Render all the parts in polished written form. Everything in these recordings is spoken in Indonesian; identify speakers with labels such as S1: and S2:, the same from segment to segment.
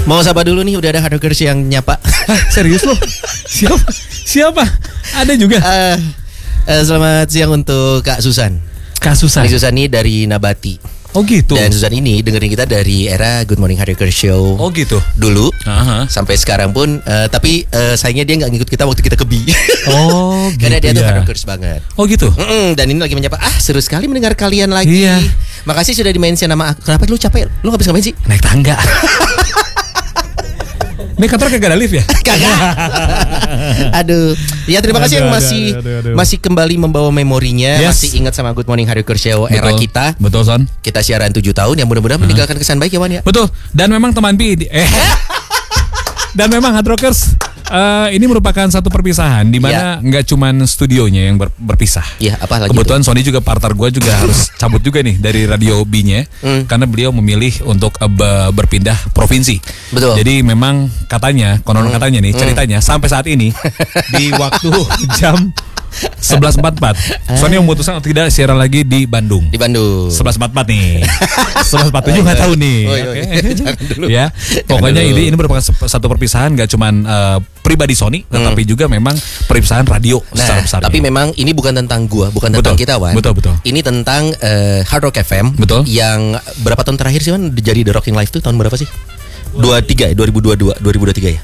S1: Mau sapa dulu nih, udah ada hardworkers yang nyapa.
S2: Serius loh? Siapa? Ada juga.
S1: Selamat siang untuk Kak Susan.
S2: Kak Susan.
S1: Kak Susan ini dari Nabati.
S2: Oh gitu.
S1: Dan Susan ini dengerin kita dari era Good Morning Hardworkers Show.
S2: Oh gitu.
S1: Dulu sampai sekarang pun, tapi sayangnya dia nggak ngikut kita waktu kita ke BI.
S2: Oh gitu.
S1: Karena dia tuh
S2: ya.
S1: hardworkers banget.
S2: Oh gitu.
S1: Dan ini lagi menyapa. Seru sekali mendengar kalian lagi.
S2: Iya.
S1: Makasih sudah di-mention nama aku. Kenapa lu capek? Lu habis ngapain sih?
S2: Naik tangga. Ini kantor kagak ada lift ya?
S1: Kagak. Aduh. Ya terima kasih yang masih kembali membawa memorinya, masih ingat sama Good Morning Hardworkers Show era kita.
S2: Betul, Son.
S1: Kita siaran 7 tahun yang mudah-mudahan meninggalkan kesan baik ya, Wan ya.
S2: Betul. Dan memang teman Bi dan memang Hardworkers ini merupakan satu perpisahan di mana nggak cuman studionya yang berpisah.
S1: Iya, apa lagi?
S2: Kebetulan Sony juga partner gue juga harus cabut juga nih dari radio B-nya karena beliau memilih untuk berpindah provinsi.
S1: Betul.
S2: Jadi memang katanya, konon katanya nih ceritanya sampai saat ini di waktu jam 11.44 Sony memutuskan untuk tidak siaran lagi di Bandung.
S1: Di Bandung
S2: 11.44 nih 11.47 nggak tahu nih.
S1: Jangan dulu.
S2: Ya, pokoknya ini merupakan satu perpisahan gak cuman pribadi Sony, tetapi juga memang perpisahan radio secara besar.
S1: Tapi memang ini bukan tentang gua, bukan tentang kita, Wan.
S2: Betul.
S1: Ini tentang Hard Rock FM.
S2: Betul.
S1: Yang berapa tahun terakhir sih, Wan, jadi The Rocking Live tuh tahun berapa sih? 23 ya, 2023 ya.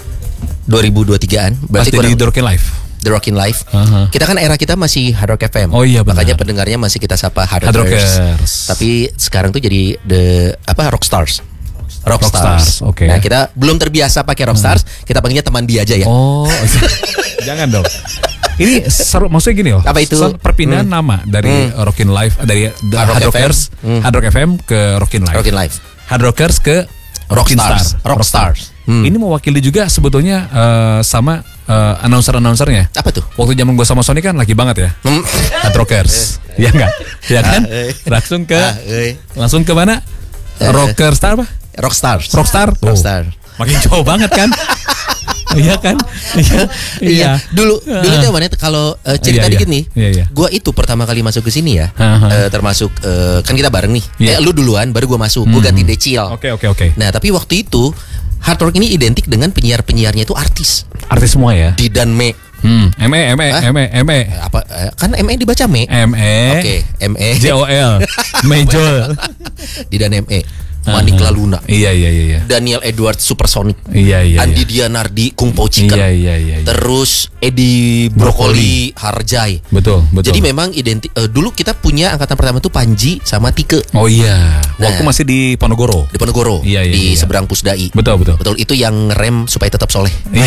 S1: 2023-an. Berarti
S2: di The Rocking Live.
S1: The Rockin' Live. Kita kan era kita masih Hard Rock FM.
S2: Oh iya benar.
S1: Makanya pendengarnya masih kita sapa Hardworkers. Tapi sekarang tuh jadi Rockstars. Rockstars.
S2: Oke.
S1: Nah, kita belum terbiasa pakai Rockstars, kita panggilnya teman dia aja ya.
S2: Oh. Jangan dong. Ini seru, maksudnya gini loh.
S1: Apa itu?
S2: Perpindahan nama dari Rockin' Live, dari Hardworkers, Hard Rock FM ke Rockin' Live.
S1: Rockin' Live.
S2: Hardworkers ke Rockstars. Ini mewakili juga sebetulnya sama announcer-announcernya.
S1: Apa tuh?
S2: Waktu zaman gue sama Sony kan lagi banget ya. Hardrockers. Iya enggak? Ya kan? Langsung ke mana? Rockstar apa? Rockstar. Makin jauh banget kan? Iya kan? Iya.
S1: Dulu tuh mana kalau cerita dikit nih. Gua itu pertama kali masuk ke sini ya. Termasuk kan kita bareng nih. Lu duluan baru gua masuk. Gua ganti Decil.
S2: Oke.
S1: Nah, tapi waktu itu Hard Rock ini identik dengan penyiar-penyiarnya itu artis.
S2: Artis semua ya?
S1: Didan Me.
S2: ME.
S1: Apa kan ME dibaca Me? Oke, ME.
S2: JOL. Mejol.
S1: Didan ME. Manik Laluna.
S2: Iya.
S1: Daniel Edward Supersonic.
S2: Iya.
S1: Andi Dianardi Kung Po Chicken.
S2: Iya.
S1: Terus Edi Brokoli Harjai.
S2: Betul.
S1: Jadi memang dulu kita punya angkatan pertama tuh Panji sama Tike.
S2: Oh iya. Waktu masih di Ponorogo.
S1: Iya, di seberang Pusdai.
S2: Betul.
S1: Itu yang ngerem supaya tetap soleh.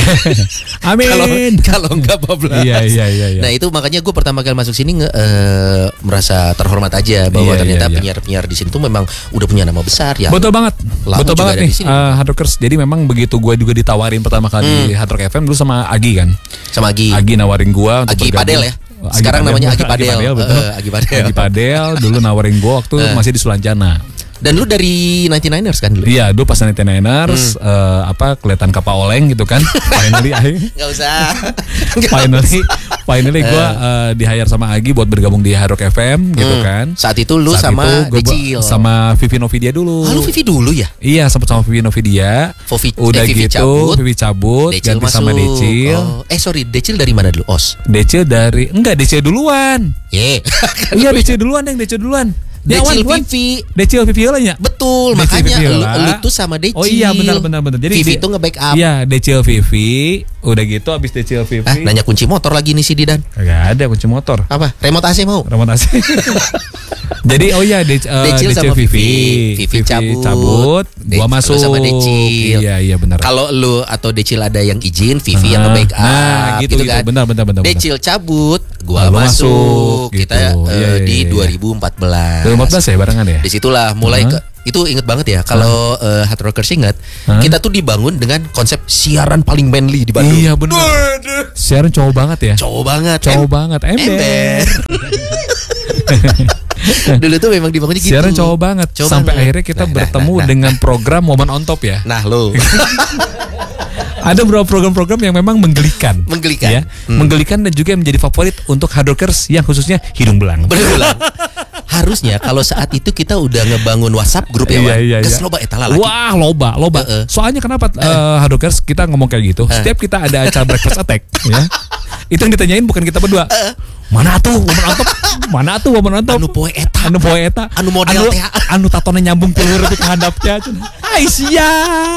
S2: Amin.
S1: Kalau enggak bablas.
S2: Iya.
S1: Nah, itu makanya gue pertama kali masuk sini merasa terhormat aja bahwa ternyata penyiar-penyiar di sini tuh memang udah punya nama besar ya.
S2: Betul banget nih Hardrockers. Jadi memang begitu gue juga ditawarin pertama kali Hard Rock FM dulu sama Agi kan.
S1: Sama Agi
S2: nawarin gue untuk
S1: Agi
S2: bergabung.
S1: Padel ya. Sekarang namanya Agi Padel.
S2: Agi Padel dulu nawarin gue waktu masih di Sulancana.
S1: Dan lu dari 99ers kan dulu?
S2: Iya, dulu pas 99ers kelihatan kapal oleng gitu kan. Finally
S1: Enggak usah.
S2: Finally gue di-hire sama Agi buat bergabung di Hard Rock FM gitu kan.
S1: Saat itu lu sama Decil.
S2: Sama Vivi Novidia dulu.
S1: Lu Vivi dulu ya?
S2: Iya, sempat sama Vivi Novidia. Udah
S1: Vivi
S2: gitu Vivi cabut,
S1: Decil
S2: ganti sama Decil.
S1: Decil dari mana dulu?
S2: Decil duluan. Iya, Decil duluan. Decil Vivi lah.
S1: Betul, makanya lu tuh sama Decil.
S2: Oh iya, benar. Jadi
S1: Vivi tuh nge-backup.
S2: Iya, Decil Vivi. Udah gitu abis Decil Vivi.
S1: Nanya kunci motor lagi nih si Didan.
S2: Gak ada kunci motor.
S1: Apa? Remote AC mau?
S2: Remote AC. Jadi Decil
S1: sama
S2: Vivi cabut, gua masuk
S1: sama Decil.
S2: Iya benar.
S1: Kalau lu atau Decil ada yang izin, Vivi yang nge-backup.
S2: Nah, gitu kan. Benar.
S1: Decil cabut, gua masuk.
S2: Gitu.
S1: Kita di 2014.
S2: 2014 ya barengan ya.
S1: Disitulah mulai itu inget banget ya kalau Hard Rockers inget kita tuh dibangun dengan konsep siaran paling manly di Bandung.
S2: Iya benar. Siaran cowok banget ya.
S1: Cowok banget. Ember. Dulu tuh memang dibangunnya gitu.
S2: Siaran cowok banget. Sampai akhirnya kita bertemu dengan program Momen on Top ya.
S1: Nah lo.
S2: Ada beberapa program-program yang memang menggelikan.
S1: Ya?
S2: Menggelikan dan juga menjadi favorit untuk Hardrockers yang khususnya hidung belang.
S1: Harusnya kalau saat itu kita udah ngebangun WhatsApp grup ya, Wan. Geus loba eta lalaki.
S2: Wah, loba. Soalnya kenapa Hardrockers kita ngomong kayak gitu? Setiap kita ada acara breakfast attack, ya. Itu yang ditanyain bukan kita berdua. Mana tuh woman on top? Anu poe eta. Anu model teh. Anu tatone nyambung telur itu ke handapnya. Hai sia.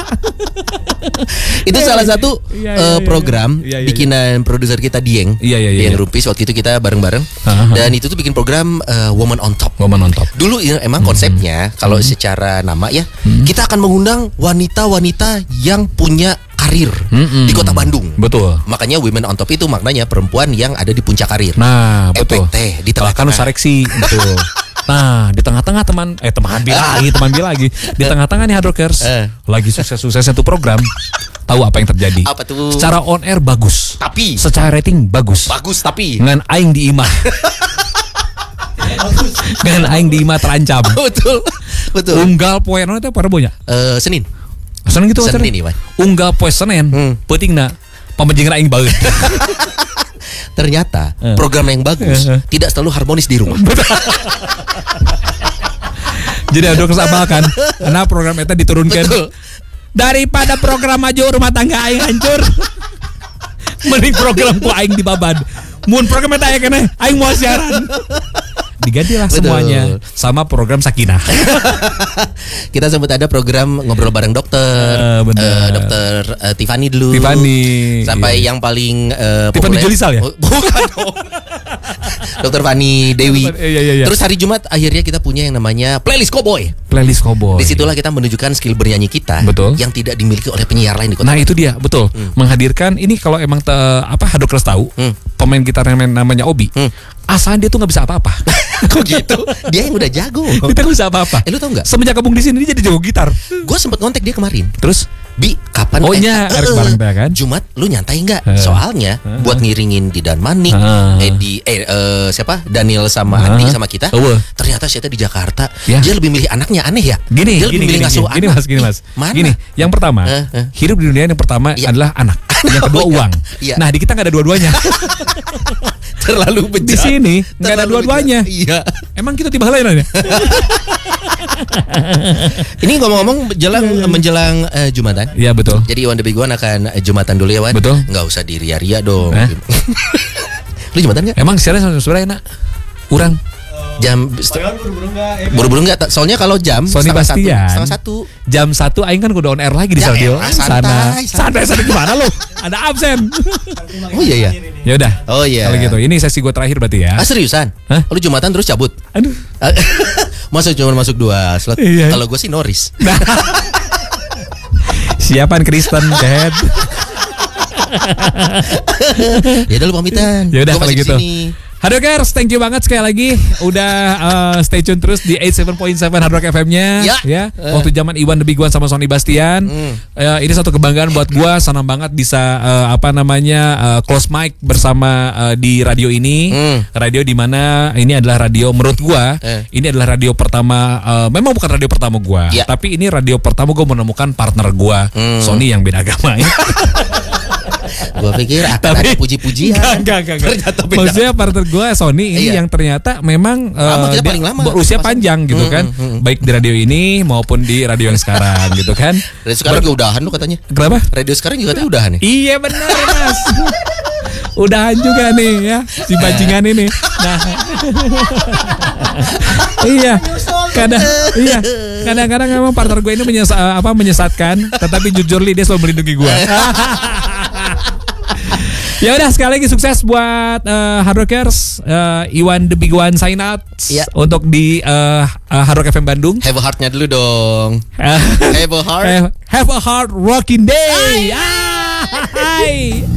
S1: Itu salah satu program bikinan produser kita Dieng. Dieng Rumpis, waktu itu kita bareng-bareng. Dan itu tuh bikin program Woman on Top. Dulu emang konsepnya kalau secara nama ya, kita akan mengundang wanita-wanita yang punya karir di kota Bandung.
S2: Betul.
S1: Makanya Women on Top itu maknanya perempuan yang ada di puncak karir.
S2: Nah, betul.
S1: Di tengah-tengah
S2: sareksi, betul. Nah, di tengah-tengah teman lagi. Di tengah-tengah nih Hardrockers. Lagi sukses-suksesnya tuh program. Tahu apa yang terjadi?
S1: Apa tuh?
S2: Secara on air bagus.
S1: Tapi
S2: secara rating bagus
S1: tapi
S2: ngan aing di imah. Ngan aing di imah terancam.
S1: Betul.
S2: Unggal poe naon teh parabonya?
S1: Senin
S2: gitu
S1: Senin nih, Wan.
S2: Unggal poe Senin, peutingna pamenjing aing baeut.
S1: Ternyata program yang bagus tidak selalu harmonis di rumah.
S2: Jadi ada kesabakan karena program eta diturunkan. Betul. Daripada program maju rumah tangga aing hancur, mending program ku aing dibaban. Mun program eta aya keneh aing moal siaran. Digantilah semuanya sama program Sakinah.
S1: Kita sempat ada program ngobrol bareng dokter, dokter Tiffany dulu. Sampai yang paling
S2: Tiffany Julisal ya?
S1: Bukan. Dokter Fani Dewi. Terus hari Jumat akhirnya kita punya yang namanya Playlist Cowboy. Disitulah kita menunjukkan skill bernyanyi kita.
S2: Betul.
S1: Yang tidak dimiliki oleh penyiar lain di kota.
S2: Nah itu dia, betul. Menghadirkan ini kalau emang Hardrockers tahu, pemain gitar yang namanya Obi. Asalnya dia tuh nggak bisa apa-apa.
S1: Kok gitu? Dia yang udah jago.
S2: Dia nggak bisa apa-apa.
S1: Lu tau nggak?
S2: Semenjak gabung di sini dia jadi jago gitar.
S1: Gue sempet ngontek dia kemarin.
S2: Terus?
S1: Bi, kapan?
S2: Erek bareng teh kan?
S1: Jumat, lu nyantai nggak? Soalnya buat ngiringin di Dan Manik, siapa? Daniel sama Andi sama kita. Ternyata saya di Jakarta, dia lebih milih anaknya, aneh ya?
S2: Dia
S1: lebih milih ngasuh anak.
S2: Gini mas.
S1: Mana?
S2: Gini, yang pertama, hidup di dunia yang pertama adalah anak. Yang kedua uang. Nah di kita nggak ada dua-duanya.
S1: Terlalu bejat.
S2: Di sini nggak ada dua-duanya.
S1: Iya.
S2: Emang kita tiba lain ya?
S1: Ini ngomong-ngomong menjelang Jumatan.
S2: Iya betul.
S1: Jadi Iwan The Big One akan Jumatan dulu ya, Wan.
S2: Betul.
S1: Nggak usah diria-ria dong. Lu Jumatan nggak?
S2: Emang siaran sebenarnya enak. Kurang.
S1: Jam buru-buru enggak, soalnya kalau jam setengah satu
S2: jam 1 aing kan udah on air lagi di radio santai gimana lo ada absen.
S1: Oh iya
S2: ya udah
S1: kalau
S2: gitu ini sesi gue terakhir berarti ya.
S1: Seriusan? Lu Jumatan terus cabut?
S2: Aduh.
S1: Cuma masuk 2 slot. Kalau gue sih Norris.
S2: Siapaan Kristen Kehead.
S1: Ya udah lu pamitan.
S2: Ya udah kalau gitu. Hardrockers, thank you banget sekali lagi udah stay tune terus di 87.7 Hard Rock FM-nya ya. Waktu zaman Iwan The Big One sama Sony Bastian. Ini satu kebanggaan buat gua, senang banget bisa close mic bersama di radio ini. Radio di mana ini adalah radio menurut gua, ini adalah radio pertama, memang bukan radio pertama gua, tapi ini radio pertama gua menemukan partner gua, Sony yang beda agama ya.
S1: Gue pikir akan ada puji-pujian.
S2: Enggak. Maksudnya partner gue Sony ini yang ternyata memang
S1: paling lama
S2: berusia panjang gitu kan. Baik di radio ini maupun di radio yang sekarang gitu kan.
S1: Radio sekarang juga udahan lu katanya.
S2: Kenapa?
S1: Radio sekarang juga katanya udahan ya?
S2: Iya benar Mas. Udahan juga nih ya si bajingan ini. Nah. Kadang-kadang memang partner gue ini menyesatkan, tetapi jujur dia selalu melindungi gue. Ya udah, sekali lagi sukses buat Hardrockers. Iwan The Big One sign out untuk di Hard Rock FM Bandung.
S1: Have a heart-nya dulu dong. Have a heart.
S2: Have a heart rocking day. Hai.